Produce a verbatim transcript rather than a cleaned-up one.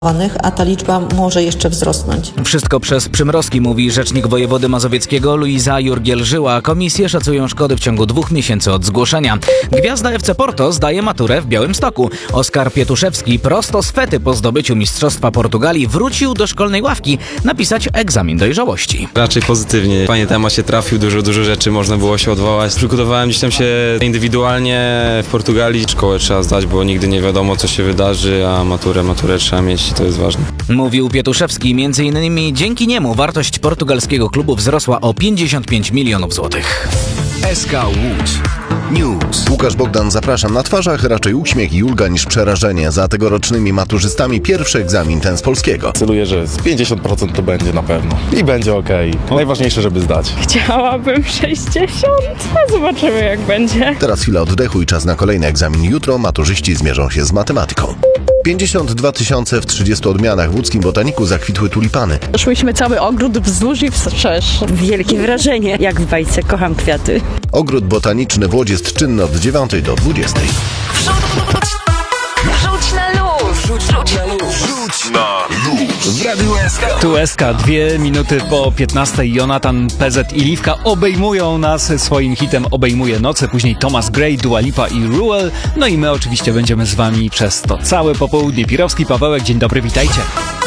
a ta liczba może jeszcze wzrosnąć. Wszystko przez przymrozki, mówi rzecznik wojewody mazowieckiego Luiza Jurgiel-Żyła. Komisje szacują szkody w ciągu dwóch miesięcy od zgłoszenia. Gwiazda F C Porto zdaje maturę w Białymstoku. Oskar Pietuszewski prosto z Fety po zdobyciu Mistrzostwa Portugalii wrócił do szkolnej ławki napisać egzamin dojrzałości. Raczej pozytywnie. Fajnie temat się trafił, dużo, dużo rzeczy można było się odwołać. Przygotowałem gdzieś tam się indywidualnie w Portugalii. Szkołę trzeba zdać, bo nigdy nie wiadomo, co się wydarzy, a maturę, maturę trzeba mieć. To jest ważne. Mówił Pietuszewski, między innymi dzięki niemu wartość portugalskiego klubu wzrosła o pięćdziesiąt pięć milionów złotych. S K Łódź News. Łukasz Bogdan, zapraszam. Na twarzach raczej uśmiech i ulga niż przerażenie. Za tegorocznymi maturzystami pierwszy egzamin ten z polskiego. Celuję, że z pięćdziesiąt procent to będzie na pewno. I będzie okej. Okay. Najważniejsze, żeby zdać. Chciałabym sześćdziesiąt, a zobaczymy jak będzie. Teraz chwila oddechu i czas na kolejny egzamin. Jutro maturzyści zmierzą się z matematyką. pięćdziesiąt dwa tysiące w trzydziestu odmianach. W łódzkim botaniku zakwitły tulipany. Szłyśmy cały ogród wzdłuż i wszerz. Wielkie wrażenie, jak w bajce, kocham kwiaty. Ogród botaniczny w Łodzi jest czynny od dziewiątej do dwudziestej. Wrzuć na luz! Wrzuć na luz! Wrzuć na luz! W Radiu S K. Tu S K, dwie minuty po piętnastej. Jonathan, P Z i Liwka obejmują nas swoim hitem Obejmuje noce. Później Thomas Gray, Dua Lipa i Ruel. No i my oczywiście będziemy z wami przez to całe popołudnie. Pirowski, Pawełek, dzień dobry, witajcie.